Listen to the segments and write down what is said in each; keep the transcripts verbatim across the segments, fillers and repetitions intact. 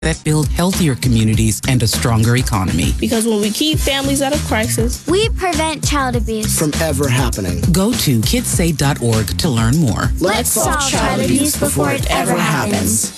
that build healthier communities and a stronger economy. Because when we keep families out of crisis, we prevent child abuse from ever happening. Go to kids save dot org to learn more. Let's, Let's solve child abuse before it ever happens.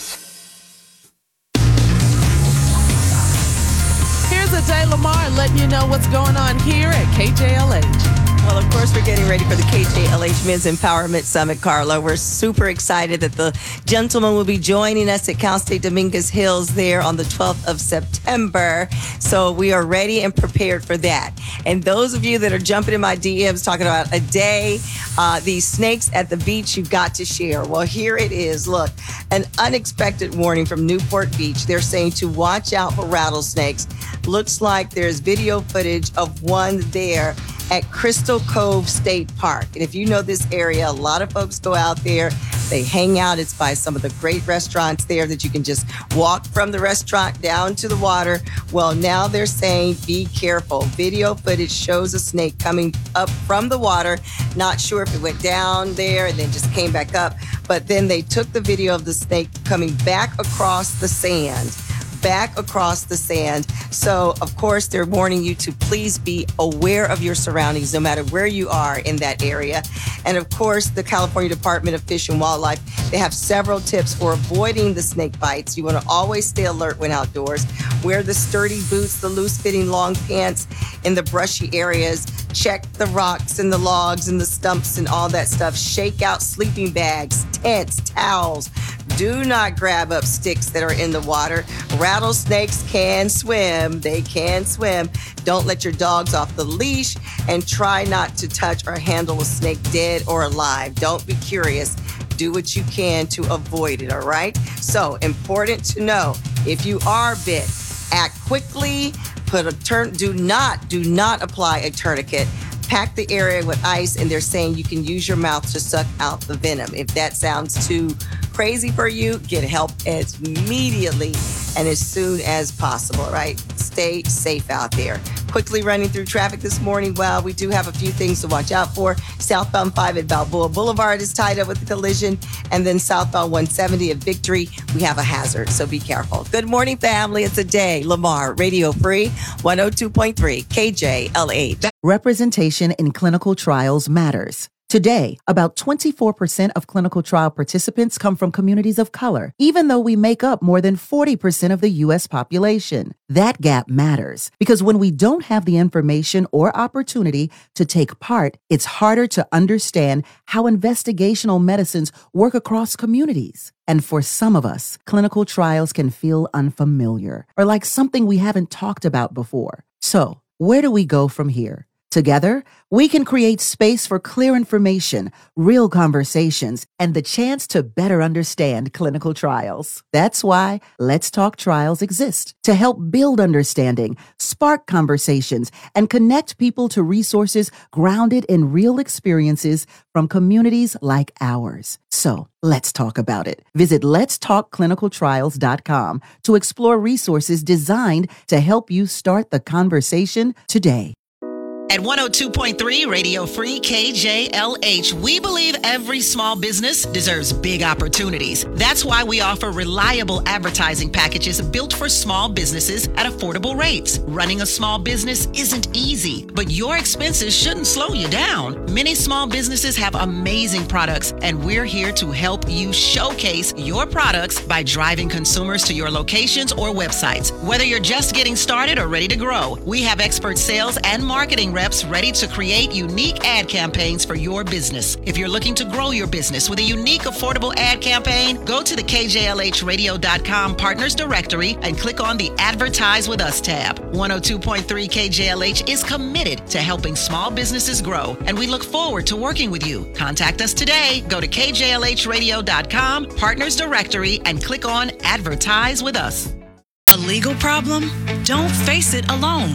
Here's Aday Lamar letting you know what's going on here at K J L H. Well, of course, we're getting ready for the K J L H Men's Empowerment Summit, Carla. We're super excited that the gentlemen will be joining us at Cal State Dominguez Hills there on the twelfth of September. So we are ready and prepared for that. And those of you that are jumping in my D Ms talking about Aday, uh, these snakes at the beach, you've got to share. Well, here it is. Look, an unexpected warning from Newport Beach. They're saying to watch out for rattlesnakes. Looks like there's video footage of one there at Crystal Cove State Park. And if you know this area, a lot of folks go out there. They hang out. It's by some of the great restaurants there that you can just walk from the restaurant down to the water. Well, now they're saying be careful. Video footage shows a snake coming up from the water. Not sure if it went down there and then just came back up. But then they took the video of the snake coming back across the sand. back across the sand. So, of course, they're warning you to please be aware of your surroundings, no matter where you are in that area. And, of course, the California Department of Fish and Wildlife, they have several tips for avoiding the snake bites. You want to always stay alert when outdoors. Wear the sturdy boots, the loose-fitting long pants in the brushy areas. Check the rocks and the logs and the stumps and all that stuff. Shake out sleeping bags, tents, towels. Do not grab up sticks that are in the water. Rattlesnakes can swim. They can swim. Don't let your dogs off the leash, and try not to touch or handle a snake dead or alive. Don't be curious. Do what you can to avoid it, all right? So, important to know, if you are bit, act quickly. Put a turn. Do not, do not apply a tourniquet. Pack the area with ice, and they're saying you can use your mouth to suck out the venom. If that sounds too crazy for you, get help as immediately and as soon as possible, right? Stay safe out there. Quickly running through traffic this morning. Well, we do have a few things to watch out for. Southbound five at Balboa Boulevard is tied up with the collision. And then southbound one seventy at Victory, we have a hazard, so be careful. Good morning, family. It's Aday Lamar, Radio Free, one oh two point three K J L H. Representation in clinical trials matters. Today, about twenty-four percent of clinical trial participants come from communities of color, even though we make up more than forty percent of the U S population. That gap matters because when we don't have the information or opportunity to take part, it's harder to understand how investigational medicines work across communities. And for some of us, clinical trials can feel unfamiliar or like something we haven't talked about before. So, where do we go from here? Together, we can create space for clear information, real conversations, and the chance to better understand clinical trials. That's why Let's Talk Trials exists, to help build understanding, spark conversations, and connect people to resources grounded in real experiences from communities like ours. So, let's talk about it. Visit lets talk clinical trials dot com to explore resources designed to help you start the conversation today. At one oh two point three Radio Free K J L H, we believe every small business deserves big opportunities. That's why we offer reliable advertising packages built for small businesses at affordable rates. Running a small business isn't easy, but your expenses shouldn't slow you down. Many small businesses have amazing products, and we're here to help you showcase your products by driving consumers to your locations or websites. Whether you're just getting started or ready to grow, we have expert sales and marketing reps ready to create unique ad campaigns for your business. If you're looking to grow your business with a unique, affordable ad campaign, go to the K J L H radio dot com Partners Directory and click on the Advertise with Us tab. one oh two point three K J L H is committed to helping small businesses grow, and we look forward to working with you. Contact us today. Go to K J L H radio dot com Partners Directory and click on Advertise with Us. A legal problem? Don't face it alone.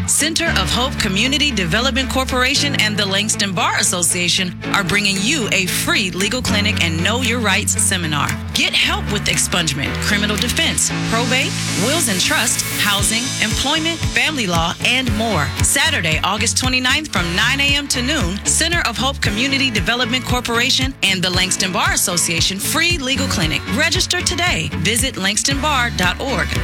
Center of Hope Community Development Corporation and the Langston Bar Association are bringing you a free legal clinic and Know Your Rights seminar. Get help with expungement, criminal defense, probate, wills and trust, housing, employment, family law, and more. Saturday, August twenty-ninth from nine a.m. to noon, Center of Hope Community Development Corporation and the Langston Bar Association free legal clinic. Register today. Visit langston bar dot org.